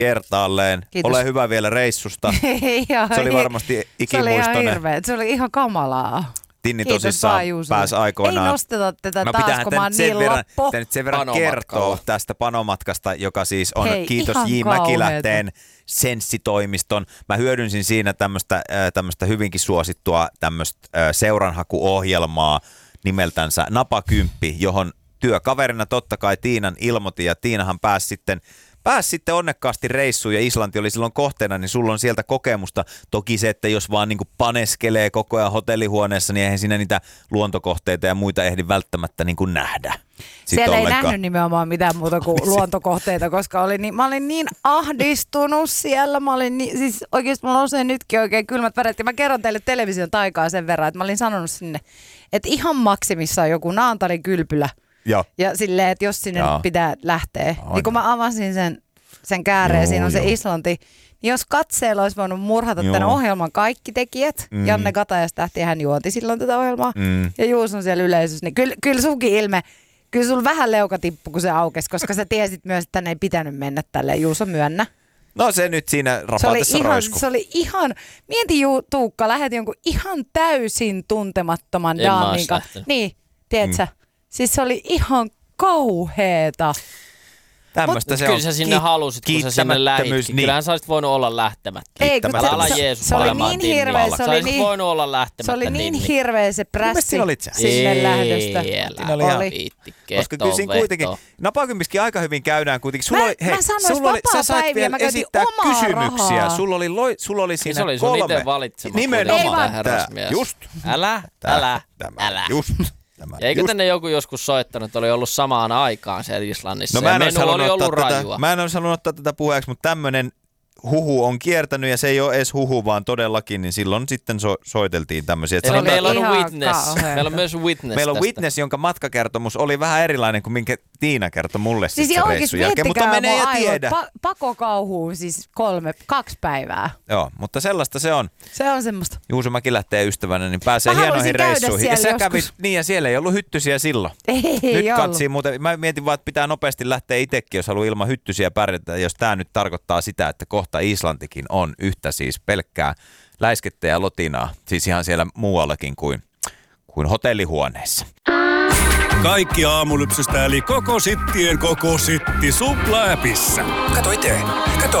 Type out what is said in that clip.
kertaalleen. Kiitos. Ole hyvä vielä reissusta. Se oli varmasti ikimuistoinen. Se oli ihan hirveä. Se oli ihan kamalaa. Tinni tosissaan pääsi aikoinaan. Ei nosteta tätä taas, kun mä oon niin loppu. Nyt sen verran kertoo tästä panomatkasta, joka siis on kiitos J. kauheeta. Mäkilähteen Senssitoimiston. Mä hyödynsin siinä tämmöistä hyvinkin suosittua seuranhakuohjelmaa nimeltänsä Napakymppi, johon työkaverina totta kai Tiinan ilmoitin, ja Tiinahan pääsi sitten onnekkaasti reissuun, ja Islanti oli silloin kohteena, niin sulla on sieltä kokemusta. Toki se, että jos vaan niin kuin paneskelee koko ajan hotellihuoneessa, niin eihän siinä niitä luontokohteita ja muita ehdi välttämättä niin kuin nähdä. Siellä ei nähnyt nimenomaan mitään muuta kuin luontokohteita, koska mä olin niin ahdistunut siellä. Siis oikeasti mulla on usein nytkin oikein kylmät väret. Ja mä kerron teille television taikaa sen verran, että mä olin sanonut sinne, että ihan maksimissa on joku Naantalin kylpylä. Ja silleen, että jos sinne pitää lähteä. Niin kun mä avasin sen kääreen, siinä on se Islanti. Niin jos katseella olisi voinut murhata tämän ohjelman kaikki tekijät, Janne Katajas-tähti, hän juonti silloin tätä ohjelmaa, ja Juus on siellä yleisössä, niin kyllä sunkin ilme, kyllä sulla vähän leuka tippu, kun se aukesi, koska sä tiesit myös, että tänne ei pitänyt mennä tälleen. Juus on myönnä. No se nyt siinä rapatessa roisku. Se oli ihan, mieti Tuukka, lähet jonkun ihan täysin tuntemattoman daamin kanssa. Niin, tiedätkö? Siis se oli ihan kauheeta. Tämmöistä se on. Kyllä sä sinne halusit, kun sä sinne lähditkin. Niin. Kyllähän sä olisit voinut olla lähtämättä. Ei, kun se oli niin hirveä. Sä olisit voinut olla lähtemättä. Se oli niin hirveä se prässi sinne lähdöstä. Koska kyllä siinä kuitenkin, Napakympissäkin aika hyvin käydään kuitenkin. Mä sanois vapaa-päiviä, mä käytin omaa kysymyksiä. rahaa. Sulla oli siinä se oli sun itse valitsema. Nimenomaan. Just. Älä. Just. Ja eikö tänne joku joskus soittanut, että oli ollut samaan aikaan siellä Islannissa? No mä en olisi halunnut ottaa tätä puheeksi, mutta tämmöinen huhu on kiertänyt, ja se ei ole edes huhu, vaan todellakin, niin silloin sitten soiteltiin tämmöisiä. Meillä on witness. Meillä on myös witness. Meillä on witness, jonka matkakertomus oli vähän erilainen kuin minkä Tiina kertoi mulle siis sen reissun jälkeen. Mutta menee ja tiedä. Pakokauhuun siis 2 päivää. Joo, mutta sellaista se on. Se on semmoista. Juuso Mäkilähteen ystävänä, niin pääsee hienoihin reissuihin. Ja sä kävit niin, ja siellä ei ollut hyttysiä silloin. Ei nyt katsii muuten. Mä mietin vaan, että pitää nopeasti lähteä itsekin, jos haluaa ilman hyttysiä pärjätä. Jos tää nyt tarkoittaa sitä, että kohta Islantikin on yhtä siis pelkkää läiskettä ja lotinaa. Siis ihan siellä muuallakin kuin hotellihuoneessa. Kaikki aamulypsystä eli koko sittien koko sitti Supla-äpissä. Kato itse. Kato.